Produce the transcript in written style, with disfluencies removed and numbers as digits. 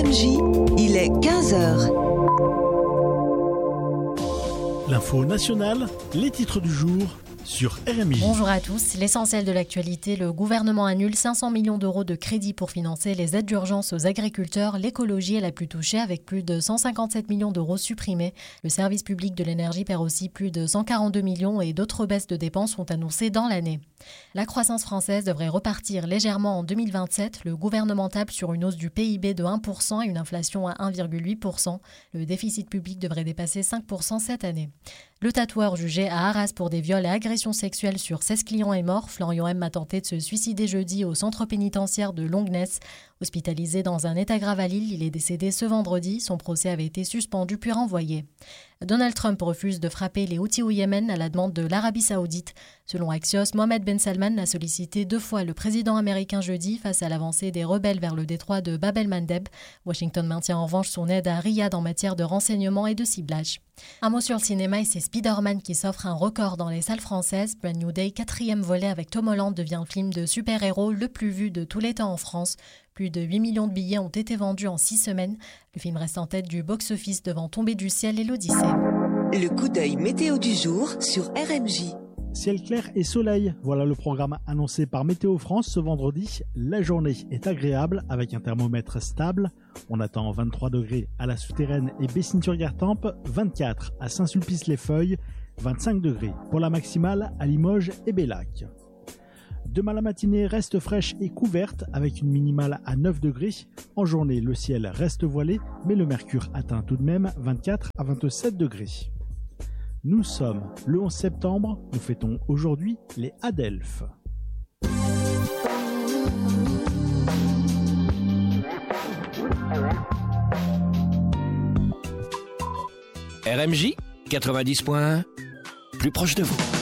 RMJ, il est 15h. L'info nationale, les titres du jour sur RMJ. Bonjour à tous. L'essentiel de l'actualité, le gouvernement annule 500 millions d'euros de crédits pour financer les aides d'urgence aux agriculteurs. L'écologie est la plus touchée avec plus de 157 millions d'euros supprimés. Le service public de l'énergie perd aussi plus de 142 millions et d'autres baisses de dépenses sont annoncées dans l'année. La croissance française devrait repartir légèrement en 2027. Le gouvernement table sur une hausse du PIB de 1% et une inflation à 1,8%. Le déficit public devrait dépasser 5% cette année. Le tatoueur jugé à Arras pour des viols et agressions sexuelles sur 16 clients est mort. Florian M a tenté de se suicider jeudi au centre pénitentiaire de Longnes. Hospitalisé dans un état grave à Lille, il est décédé ce vendredi. Son procès avait été suspendu puis renvoyé. Donald Trump refuse de frapper les Houthis au Yémen à la demande de l'Arabie Saoudite. Selon Axios, Mohammed Ben Salman a sollicité 2 fois le président américain jeudi face à l'avancée des rebelles vers le détroit de Bab el-Mandeb. Washington maintient en revanche son aide à Riyad en matière de renseignement et de ciblage. Un mot sur le cinéma et c'est Spider-Man qui s'offre un record dans les salles françaises. Brand New Day, 4e volet avec Tom Holland, devient le film de super-héros le plus vu de tous les temps en France. Plus de 8 millions de billets ont été vendus en 6 semaines. Le film reste en tête du box-office devant Tomber du ciel et l'Odyssée. Le coup d'œil météo du jour sur RMJ. Ciel clair et soleil, voilà le programme annoncé par Météo France ce vendredi. La journée est agréable avec un thermomètre stable. On attend 23 degrés à la Souterraine et Bessines-sur-Gartempe, 24 à Saint-Sulpice-les-Feuilles, 25 degrés pour la maximale à Limoges et Bellac. Demain la matinée reste fraîche et couverte avec une minimale à 9 degrés. En journée, le ciel reste voilé, mais le mercure atteint tout de même 24 à 27 degrés. Nous sommes le 11 septembre, nous fêtons aujourd'hui les Adelphes. RMJ 90 points, plus proche de vous.